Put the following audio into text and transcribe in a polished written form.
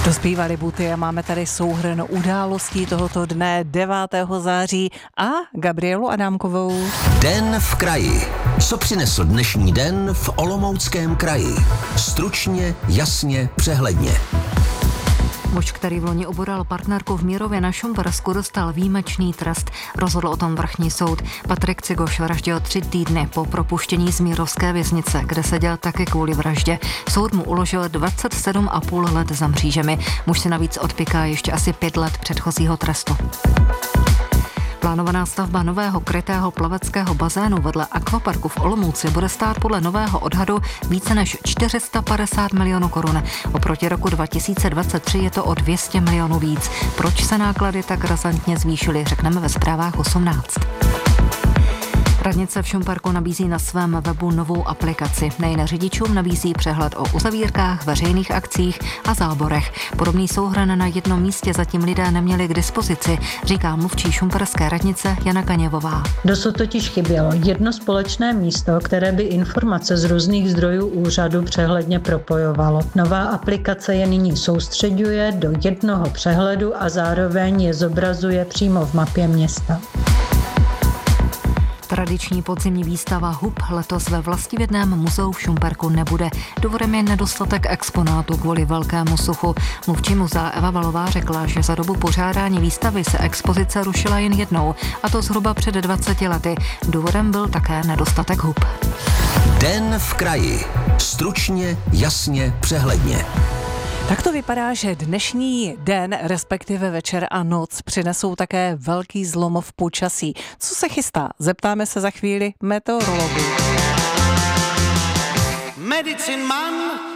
Dospívaly buty a máme tady souhrn událostí tohoto dne 9. září a Gabrielu Adámkovou. Den v kraji. Co přinesl dnešní den v Olomouckém kraji? Stručně, jasně, přehledně. Muž, který v loni oboral partnerku v Mírově na Šumpersku, dostal výjimečný trest. Rozhodl o tom vrchní soud. Patrik Cigoš vraždil 3 týdny po propuštění z mírovské věznice, kde seděl taky kvůli vraždě. Soud mu uložil 27,5 let za mřížemi. Muž si navíc odpiká ještě asi 5 let předchozího trestu. Plánovaná stavba nového krytého plaveckého bazénu vedle akvaparku v Olomouci bude stát podle nového odhadu více než 450 milionů korun. Oproti roku 2023 je to o 200 milionů víc. Proč se náklady tak razantně zvýšily, řekneme ve zprávách 18. Radnice v Šumperku nabízí na svém webu novou aplikaci. Nejen řidičům nabízí přehled o uzavírkách, veřejných akcích a záborech. Podobný souhrn na jednom místě zatím lidé neměli k dispozici, říká mluvčí šumperské radnice Jana Kaněvová. Dosud totiž chybělo jedno společné místo, které by informace z různých zdrojů úřadu přehledně propojovalo. Nová aplikace je nyní soustřeďuje do jednoho přehledu a zároveň je zobrazuje přímo v mapě města. Tradiční podzimní výstava Hub letos ve Vlastivědném muzeu v Šumperku nebude. Důvodem je nedostatek exponátů kvůli velkému suchu. Mluvčí muzea Eva Valová řekla, že za dobu pořádání výstavy se expozice rušila jen jednou, a to zhruba před 20 lety. Důvodem byl také nedostatek hub. Den v kraji. Stručně, jasně, přehledně. Tak to vypadá, že dnešní den, respektive večer a noc, přinesou také velký zlom v počasí. Co se chystá? Zeptáme se za chvíli meteorologů. Medicine Man